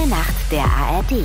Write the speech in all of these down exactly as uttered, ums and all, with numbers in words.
Gute Nacht der A R D.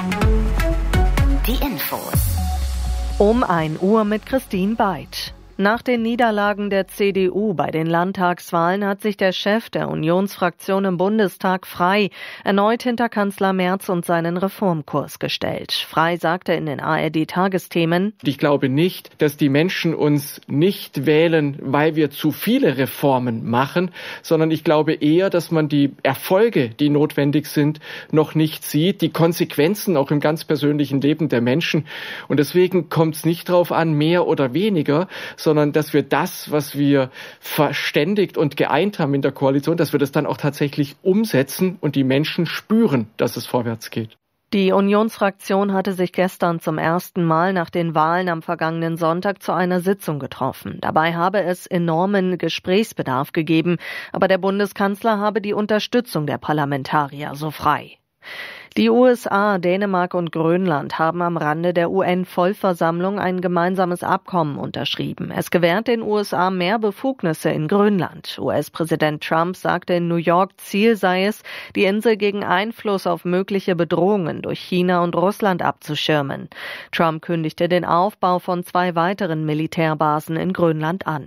Die Infos. Um ein Uhr mit Christine Beid. Nach den Niederlagen der C D U bei den Landtagswahlen hat sich der Chef der Unionsfraktion im Bundestag Frey erneut hinter Kanzler Merz und seinen Reformkurs gestellt. Frey sagte in den A R D-Tagesthemen: Ich glaube nicht, dass die Menschen uns nicht wählen, weil wir zu viele Reformen machen, sondern ich glaube eher, dass man die Erfolge, die notwendig sind, noch nicht sieht, die Konsequenzen auch im ganz persönlichen Leben der Menschen. Und deswegen kommt es nicht darauf an, mehr oder weniger, sondern dass wir das, was wir verständigt und geeint haben in der Koalition, dass wir das dann auch tatsächlich umsetzen und die Menschen spüren, dass es vorwärts geht. Die Unionsfraktion hatte sich gestern zum ersten Mal nach den Wahlen am vergangenen Sonntag zu einer Sitzung getroffen. Dabei habe es enormen Gesprächsbedarf gegeben, aber der Bundeskanzler habe die Unterstützung der Parlamentarier, so Frey. Die U S A, Dänemark und Grönland haben am Rande der U N-Vollversammlung ein gemeinsames Abkommen unterschrieben. Es gewährt den U S A mehr Befugnisse in Grönland. U S-Präsident Trump sagte in New York, Ziel sei es, die Insel gegen Einfluss auf mögliche Bedrohungen durch China und Russland abzuschirmen. Trump kündigte den Aufbau von zwei weiteren Militärbasen in Grönland an.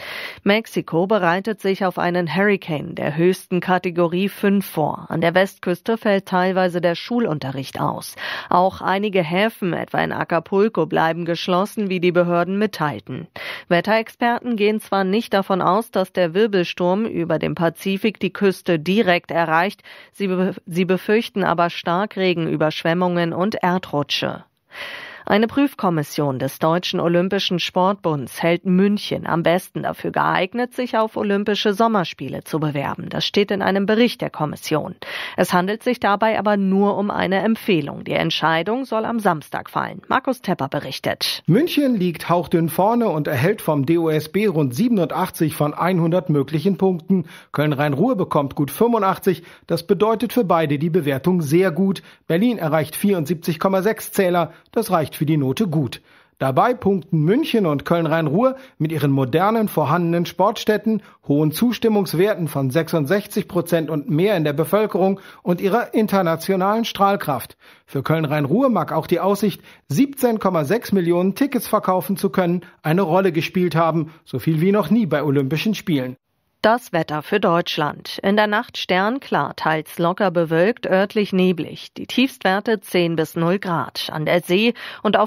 Mexiko bereitet sich auf einen Hurrikan der höchsten Kategorie fünf vor. An der Westküste fällt teilweise der Schulunterricht aus. Auch einige Häfen, etwa in Acapulco, bleiben geschlossen, wie die Behörden mitteilten. Wetterexperten gehen zwar nicht davon aus, dass der Wirbelsturm über dem Pazifik die Küste direkt erreicht, sie, be- sie befürchten aber Starkregen, Überschwemmungen und Erdrutsche. Eine Prüfkommission des Deutschen Olympischen Sportbunds hält München am besten dafür geeignet, sich auf Olympische Sommerspiele zu bewerben. Das steht in einem Bericht der Kommission. Es handelt sich dabei aber nur um eine Empfehlung. Die Entscheidung soll am Samstag fallen. Markus Tepper berichtet. München liegt hauchdünn vorne und erhält vom D O S B rund siebenundachtzig von hundert möglichen Punkten. Köln-Rhein-Ruhr bekommt gut fünfundachtzig. Das bedeutet für beide die Bewertung sehr gut. Berlin erreicht vierundsiebzig Komma sechs Zähler. Das reicht für die Note gut. Dabei punkten München und Köln-Rhein-Ruhr mit ihren modernen vorhandenen Sportstätten, hohen Zustimmungswerten von sechsundsechzig Prozent und mehr in der Bevölkerung und ihrer internationalen Strahlkraft. Für Köln-Rhein-Ruhr mag auch die Aussicht, siebzehn Komma sechs Millionen Tickets verkaufen zu können, eine Rolle gespielt haben, so viel wie noch nie bei Olympischen Spielen. Das Wetter für Deutschland. In der Nacht sternklar, teils locker bewölkt, örtlich neblig. Die Tiefstwerte zehn bis null Grad. An der See und auf